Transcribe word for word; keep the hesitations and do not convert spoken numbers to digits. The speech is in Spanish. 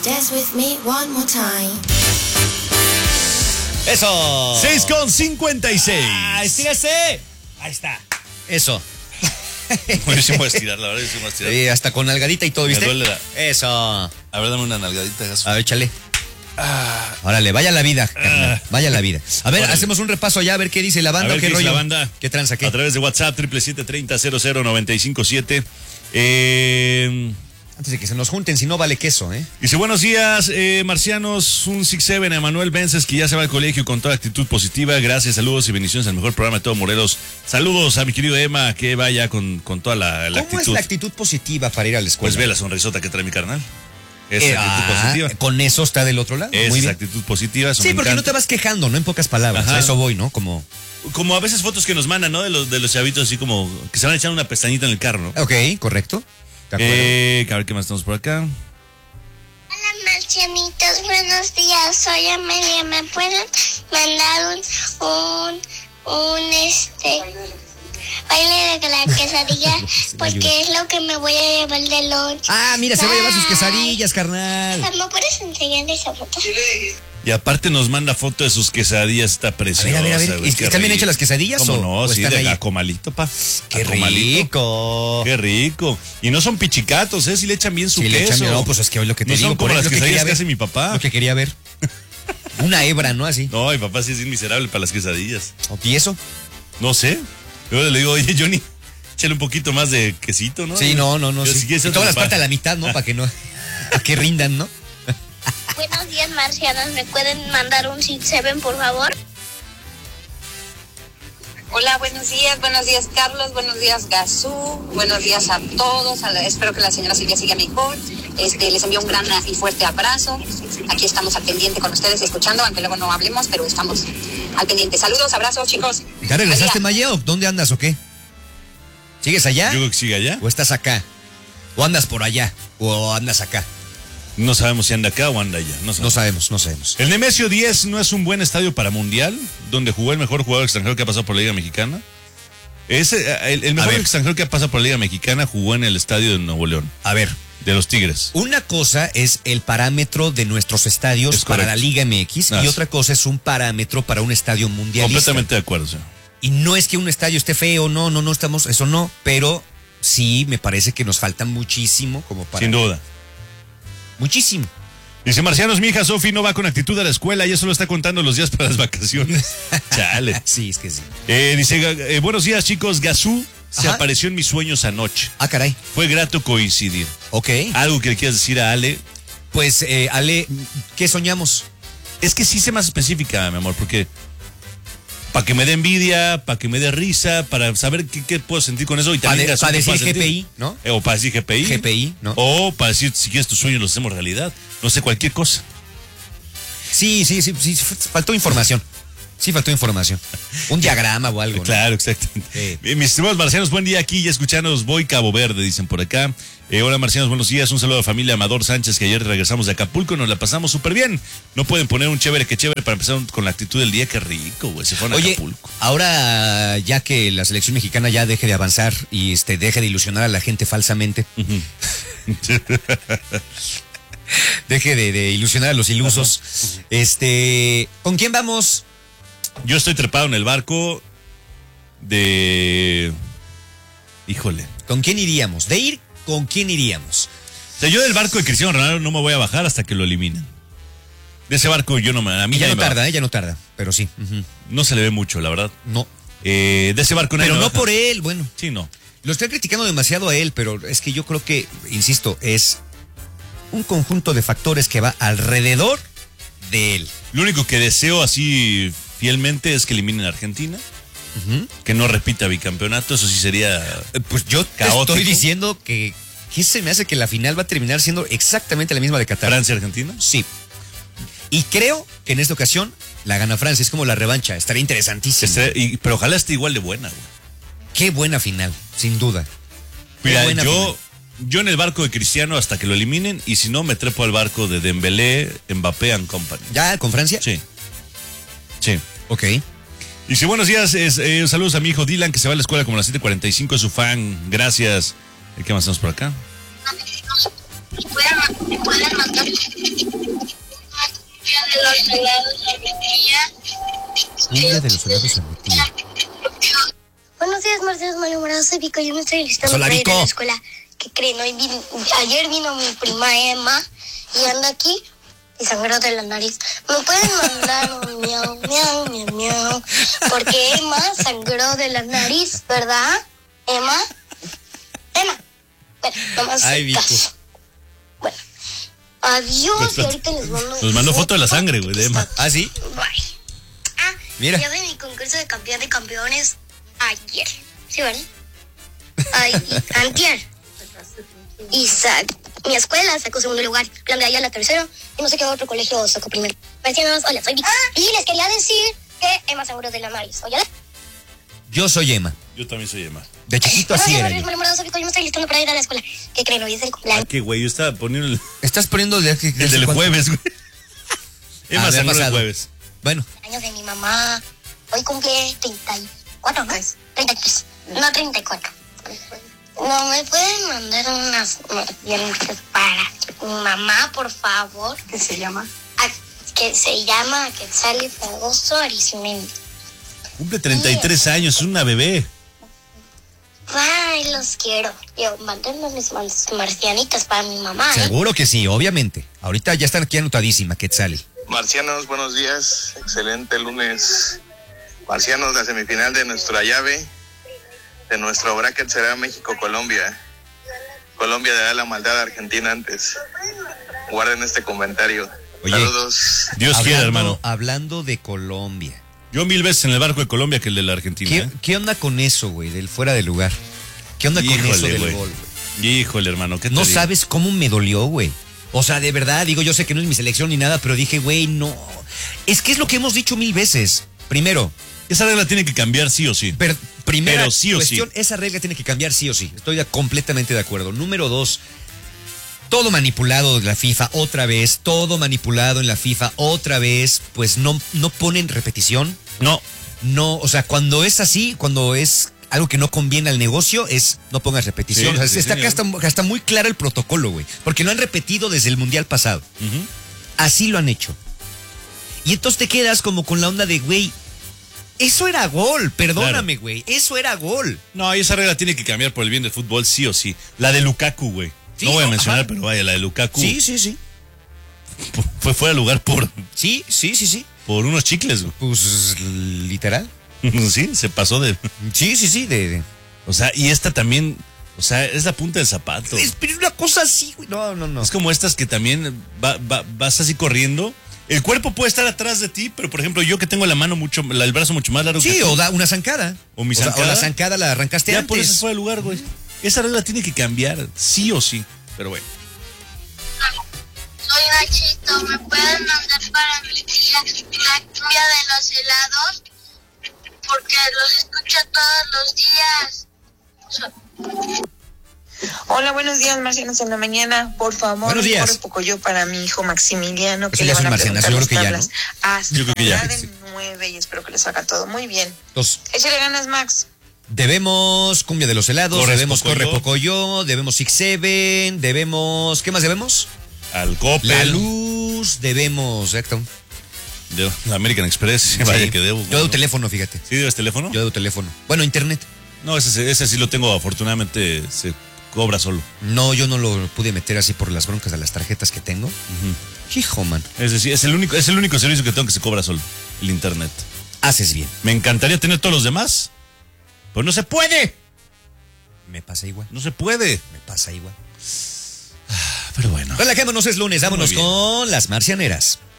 Dance with me one more time. Eso. seis con cincuenta y seis. Ah, estírese. Ahí está. Eso. Bueno, yo sí me voy a estirar, la verdad, yo sí me voy a estirar. Sí, hasta con nalgadita y todo, ¿viste? Me duele la... Eso. A ver, dame una nalgadita, Gas. A ver, échale. Ah. Órale, vaya la vida, carnal, vaya la vida. A ver, Órale. hacemos un repaso allá, a ver qué dice la banda, A ver, qué ¿qué dice rollo. la banda? ¿Qué tranza, qué? A través de WhatsApp, triple siete treinta cero cero noventa y cinco siete. Eh... Antes de que se nos junten, si no vale queso, ¿eh? Dice, buenos días, eh, marcianos, un seis siete, Emanuel Vences, que ya se va al colegio con toda actitud positiva. Gracias, saludos y bendiciones al mejor programa de todo Morelos. Saludos a mi querido Emma, que vaya con, con toda la, la ¿Cómo actitud. es la actitud positiva para ir a la escuela? Pues ve la sonrisota que trae mi carnal. Es Eh, actitud ah, positiva. Con eso está del otro lado. Es Muy bien. actitud positiva. Eso Sí, me porque no encanta. te vas quejando, ¿no? En pocas palabras. Ajá. A eso voy, ¿no? Como... Como a veces fotos que nos mandan, ¿no? De los, de los chavitos así como que se van a echar una pestañita en el carro, ¿no? Ok, correcto. De acuerdo. Eh, a ver qué más tenemos por acá. Hola marcianitos, buenos días, soy Amelia, ¿me pueden mandar un, un, un este, baile de la quesadilla? Porque es lo que me voy a llevar de lunch. Ah, mira, se va a llevar sus Bye. quesadillas, carnal. ¿Me puedes enseñar esa foto? Y aparte nos manda foto de sus quesadillas, está A preciosa. ver, a ver, a ver. güey, qué ¿Están bien rico. hechas las quesadillas ¿Cómo o- no? o Sí, están de ahí? acomalito, pa. ¡Qué Acomalito. rico! Qué rico. Y no son pichicatos, ¿eh? Si le echan bien su Sí, le queso. echan, no, pues es que hoy lo que te No digo. son como por las eso lo que quesadillas quería que hace ver. mi papá. Lo que quería ver. Una hebra, ¿no? Así. No, mi papá sí es miserable para las quesadillas. ¿Y eso? No sé. Yo le digo, oye, Johnny, échale un poquito más de quesito, ¿no? Sí, no, no, no. Yo, Sí. si quieres, Y todas las papá. partes a la mitad, ¿no? Para que no... Para que rindan, ¿no? Buenos días marcianos, ¿me pueden mandar un seis siete por favor? Hola, buenos días, buenos días Carlos, buenos días Gazú, buenos días a todos, a la- espero que la señora Silvia siga mejor, este, les envío un gran y fuerte abrazo, aquí estamos al pendiente con ustedes escuchando, aunque luego no hablemos, pero estamos al pendiente. Saludos, abrazos chicos. ¿Ya regresaste, Buen día. Maya, o dónde andas o qué? ¿Sigues allá? Yo creo que sigue allá. ¿O estás acá? ¿O andas por allá? ¿O andas acá? No sabemos si anda acá o anda allá. No No sabemos. sabemos, no sabemos. El Nemesio diez no es un buen estadio para Mundial, donde jugó el mejor jugador extranjero que ha pasado por la Liga Mexicana. Ese, el, el mejor ver. extranjero que ha pasado por la Liga Mexicana jugó en el estadio de Nuevo León, A ver, de los Tigres. una cosa es el parámetro de nuestros estadios Es para correcto. la Liga M X Ah, y sí. otra cosa es un parámetro para un estadio mundialista. Completamente de acuerdo, señor. Y no es que un estadio esté feo, no, no, no estamos, eso no, pero sí me parece que nos falta muchísimo como para... Sin duda. Muchísimo. Dice Marcianos, mi hija Sofi no va con actitud a la escuela, ella solo está contando los días para las vacaciones. Chale. Sí, es que sí. Eh, dice, eh, buenos días chicos, Gazú se Ajá. apareció en mis sueños anoche. Ah, caray. Fue grato coincidir. Ok. Algo que le quieras decir a Ale. Pues, eh, Ale, ¿qué soñamos? Es que sí sé más específica, mi amor, porque para que me dé envidia, para que me dé risa, para saber qué, qué puedo sentir con eso. Y Para también de- razón para que pueda decir G P I, sentir. ¿no? Eh, o para decir G P I. G P I, ¿no? O para decir, si quieres tus sueños los hacemos realidad. No sé, cualquier cosa. Sí, sí, sí, sí, faltó información. Sí, faltó información. Un diagrama o algo, ¿no? Claro, exactamente. Sí. Eh, mis estimados marcianos, buen día aquí, ya escuchanos, voy Cabo Verde, dicen por acá. Eh, hola marcianos, buenos días, un saludo a la familia Amador Sánchez, que ayer regresamos de Acapulco, nos la pasamos súper bien. No pueden poner un chévere que chévere para empezar con la actitud del día, qué rico, güey, se fueron a Oye, Acapulco. ahora ya que la selección mexicana ya deje de avanzar y este deje de ilusionar a la gente falsamente, deje de, de ilusionar a los ilusos, este, ¿con quién vamos? Yo estoy trepado en el barco de... Híjole. ¿Con quién iríamos? De ir, ¿con quién iríamos? O sea, yo del barco de Cristiano Ronaldo no me voy a bajar hasta que lo eliminen. De ese barco yo no me... A mí Y ya nadie no me tarda, baja. ¿eh? Ya no tarda, pero sí. Ujú. No se le ve mucho, la verdad. No. Eh, de ese barco nadie Pero me no baja. por él, bueno. Sí, no. Lo estoy criticando demasiado a él, pero es que yo creo que, insisto, es un conjunto de factores que va alrededor de él. Lo único que deseo así fielmente es que eliminen a Argentina, que no repita bicampeonato, eso sí sería... Eh, Pues yo te Caótico. estoy diciendo que, que se me hace que la final va a terminar siendo exactamente la misma de Qatar. Francia-Argentina. Sí. Y creo que en esta ocasión la gana Francia, es como la revancha, estaría interesantísimo. Este- y- pero ojalá esté igual de buena, güey. Qué buena final, sin duda. Qué Mira, buena yo, final. yo en el barco de Cristiano hasta que lo eliminen, y si no, me trepo al barco de Dembélé, Mbappé and Company. ¿Ya con Francia? Sí. Sí. Ok. Y si buenos días, es, eh, saludos a mi hijo Dylan, que se va a la escuela como a las siete cuarenta y cinco, es su fan. Gracias. ¿Qué más tenemos por acá? ¿Me pueden mandar Cumbia de los helados San Martín. Buenos días, Marcelo Malhumorado, soy Vico. Yo me estoy listando Hola, para ir a Vico. la escuela. ¿Qué creen? Hoy vin- ayer vino mi prima Emma y anda aquí y sangró de la nariz. ¿Me pueden mandar un miau, miau, miau, miau? Porque Emma sangró de la nariz, ¿verdad? Emma. Emma. Bueno, nomás Ay, Vico. caso. Bueno, adiós y ahorita les mando. Nos mandó foto de la sangre, güey, de Emma. ¿Ah, sí? Bye. Ah, Mira. ya vi mi concurso de campeón de campeones ayer. ¿Sí, verdad? Ay, y- antier. Y sa- mi escuela sacó segundo lugar, la medalla la tercero, y no sé qué otro colegio sacó primero. Vecinos, hola, soy Vicky. Y les quería decir que Emma sangró de la nariz. ¿Oye? Yo soy Emma. Yo también soy Emma. De chiquito así era yo. Yo me estoy listando para ir a la escuela. ¿Qué creen? Hoy es el Ah, cumpleaños. qué güey, yo estaba poniendo el, Estás poniendo el, el del jueves, güey. Emma Ah, me ha sangró el pasado. jueves. Bueno, Años de mi mamá. Hoy cumple treinta y cuatro, ¿no? treinta y tres. No, treinta y cuatro. No, ¿me pueden mandar unas marcianitas para mi mamá, por favor? ¿Qué se llama? Ah, que se llama Quetzali Fragoso Arismendi. Cumple treinta y tres años, es una bebé. Ay, los quiero. Yo, mándenme mis mar- marcianitas para mi mamá, ¿eh? seguro que sí, obviamente. Ahorita ya están aquí anotadísima, Quetzali. Marcianos, buenos días. Excelente lunes. Marcianos, la semifinal de nuestra llave, de nuestro bracket será México-Colombia. Colombia dará la maldad a Argentina antes. Guarden este comentario. Oye. Saludos. Dios quiera, hermano. Hablando de Colombia. Yo mil veces en el barco de Colombia que el de la Argentina. ¿Qué, ¿eh? qué onda con eso, güey, del fuera de lugar? ¿Qué onda con Híjole, eso del güey. gol, güey? Híjole, hermano, ¿qué te No digo? sabes cómo me dolió, güey. O sea, de verdad, digo, yo sé que no es mi selección ni nada, pero dije, güey, no. Es que es lo que hemos dicho mil veces. Primero, Esa regla tiene que cambiar sí o sí. per- primera Pero sí o cuestión, sí. esa regla tiene que cambiar sí o sí. Estoy de- completamente de acuerdo. Número dos, todo manipulado de la FIFA otra vez, todo manipulado en la FIFA otra vez, pues no, no ponen repetición. No, No, o sea, cuando es así, cuando es algo que no conviene al negocio, es no pongas repetición. Sí, o sea, sí, está, acá señor. está, está muy claro el protocolo, güey. Porque lo han repetido desde el Mundial pasado. Ujú. Así lo han hecho. Y entonces te quedas como con la onda de, güey, eso era gol, perdóname, güey, eso era gol. no, y esa regla tiene que cambiar por el bien del fútbol sí o sí. La de Lukaku, güey. Sí, no voy a no, mencionar, ajá. pero vaya, la de Lukaku Sí, sí, sí. fue fuera de lugar por, Sí, sí, sí, sí. por unos chicles, güey. Pues literal. Sí, se pasó de... Sí, sí, sí. De, de- O sea, y esta también, o sea, es la punta del zapato. Es, pero es una cosa así, güey. No, no, no. Es como estas que también va- va- vas así corriendo. El cuerpo puede estar atrás de ti, pero por ejemplo, yo que tengo la mano mucho, la- el brazo mucho más largo que Sí, tú, o da una zancada. O mi sea, zancada. o la zancada la arrancaste ya antes. por eso es fuera de lugar, güey. Esa regla tiene que cambiar, sí o sí. Pero bueno. Soy Nachito, ¿me pueden mandar para mi tía la cumbia de los helados? Porque los escucho todos los días. Hola, buenos días, marcianos en la mañana. Por favor, Buenos días. corre poco yo para mi hijo Maximiliano, Eso que ya le van son a marcianas, preguntar yo las creo que ya, tablas hasta Yo creo que ya, la del sí. nueve y espero que les haga todo muy bien. Entonces, Échale ganas, Max. debemos Cumbia de los Helados, Corres debemos Corre Pocoyo. Pocoyo, debemos Six Seven, debemos... ¿Qué más debemos? Al Coppel, La Luz, debemos... Exacto. de la American Express, vaya Sí. que debo. Yo debo teléfono, fíjate. ¿Sí debes teléfono? Yo debo teléfono. Bueno, internet. No, ese, ese sí lo tengo, afortunadamente se cobra solo. No, yo no lo pude meter así por las broncas de las tarjetas que tengo. Hijo, man. Es decir, es el único, es el único servicio que tengo que se cobra solo, el internet. Haces bien. Me encantaría tener todos los demás, pero no se puede. Me pasa igual. No se puede. Me pasa igual. Pero bueno. Relajémonos, es lunes. Vámonos Muy bien. con las marcianeras.